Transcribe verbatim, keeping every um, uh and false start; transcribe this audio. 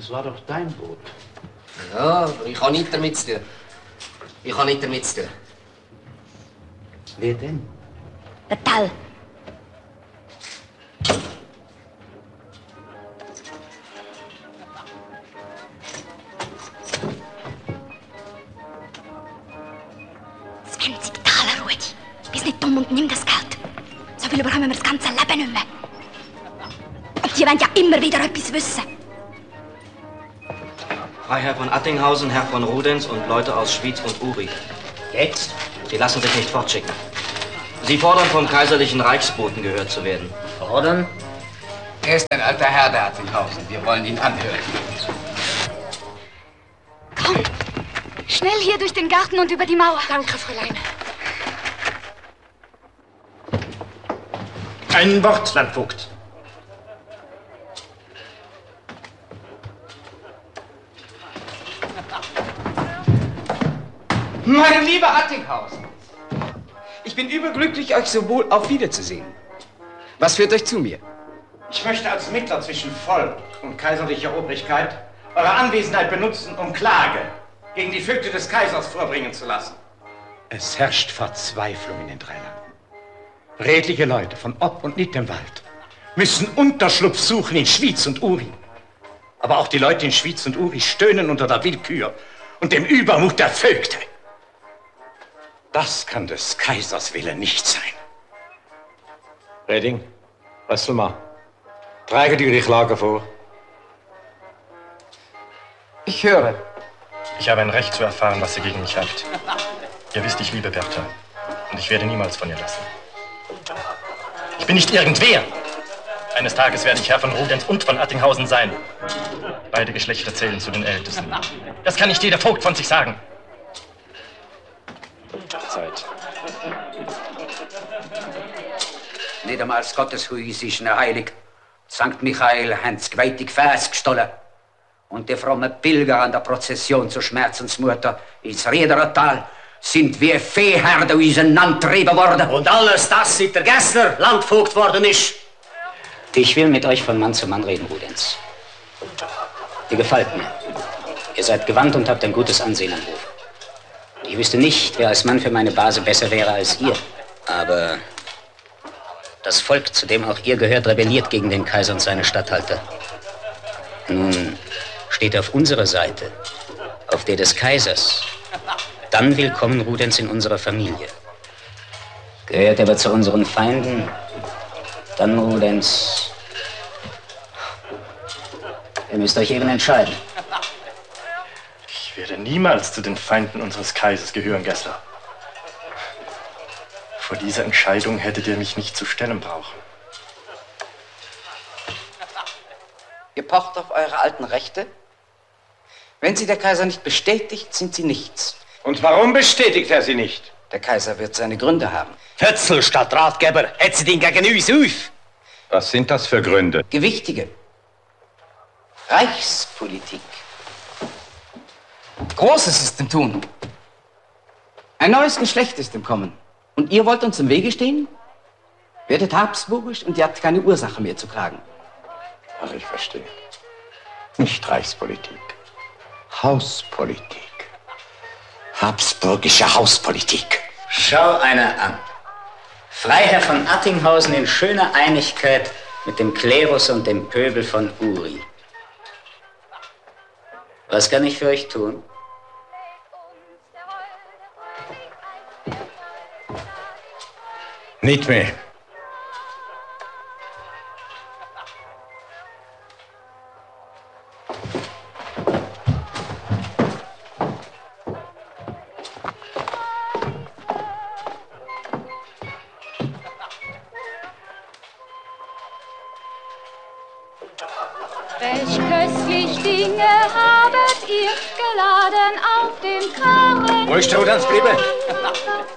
Das war doch dein Boot. Ja, aber ich habe nichts damit zu tun. Ich habe nichts damit zu tun. Wer denn? Der Tal. zwanzig Taler, Rudi. Bist nicht dumm und nimm das Geld. So viel bekommen wir das ganze Leben nicht mehr. Und die wollen ja immer wieder etwas wissen. Freiherr von Attinghausen, Herr von Rudenz und Leute aus Schwyz und Uri. Jetzt? Sie lassen sich nicht fortschicken. Sie fordern vom kaiserlichen Reichsboten gehört zu werden. Fordern? Er ist ein alter Herr, der Attinghausen. Wir wollen ihn anhören. Komm, schnell hier durch den Garten und über die Mauer. Danke, Fräulein. Ein Wort, Landvogt. Mein lieber Attinghausen, ich bin überglücklich, euch so wohl auf Wiederzusehen. Was führt euch zu mir? Ich möchte als Mittler zwischen Volk und kaiserlicher Obrigkeit eure Anwesenheit benutzen, um Klage gegen die Vögte des Kaisers vorbringen zu lassen. Es herrscht Verzweiflung in den drei Landen. Redliche Leute von Ob und Nittenwald müssen Unterschlupf suchen in Schwyz und Uri. Aber auch die Leute in Schwyz und Uri stöhnen unter der Willkür und dem Übermut der Vögte. Das kann des Kaisers Wille nicht sein. Reding, Rösselmann, tragen die Klage vor. Ich höre. Ich habe ein Recht zu erfahren, was ihr gegen mich habt. Ihr wisst, ich liebe Bertha. Und ich werde niemals von ihr lassen. Ich bin nicht irgendwer. Eines Tages werde ich Herr von Rudenz und von Attinghausen sein. Beide Geschlechter zählen zu den Ältesten. Das kann nicht jeder Vogt von sich sagen. Zeit. Nicht einmal das Gotteshuis ist ihnen heilig. Sankt Michael haben das gewaltige Gefäß gestohlen. Und die frommen Pilger an der Prozession zur Schmerzensmutter ins Riederertal sind wie Viehherden auseinandergetrieben worden. Und alles das, seit der Gessler Landvogt worden ist. Ich will mit euch von Mann zu Mann reden, Rudenz. Ihr gefällt mir. Ihr seid gewandt und habt ein gutes Ansehen am Hof. Ich wüsste nicht, wer als Mann für meine Base besser wäre als ihr. Aber das Volk, zu dem auch ihr gehört, rebelliert gegen den Kaiser und seine Statthalter. Nun steht auf unserer Seite, auf der des Kaisers. Dann willkommen Rudenz in unserer Familie. Gehört aber zu unseren Feinden, dann Rudenz. Ihr müsst euch eben entscheiden. Ich werde niemals zu den Feinden unseres Kaisers gehören, Gessler. Vor dieser Entscheidung hättet ihr mich nicht zu stellen brauchen. Ihr pocht auf eure alten Rechte? Wenn sie der Kaiser nicht bestätigt, sind sie nichts. Und warum bestätigt er sie nicht? Der Kaiser wird seine Gründe haben. Fötzel statt Ratgeber, hetzt sie den gegen uns auf. Was sind das für Gründe? Gewichtige. Reichspolitik. Großes ist im Tun. Ein neues Geschlecht ist im Kommen. Und ihr wollt uns im Wege stehen? Werdet habsburgisch und ihr habt keine Ursache mehr zu klagen. Ach, ich verstehe. Nicht Reichspolitik. Hauspolitik. Habsburgische Hauspolitik. Schau einer an. Freiherr von Attinghausen in schöner Einigkeit mit dem Klerus und dem Pöbel von Uri. Was kann ich für euch tun? Nicht mehr. Welch köstlich Dinge habet ihr geladen auf dem Karren. Wo ist der Rudenz geblieben?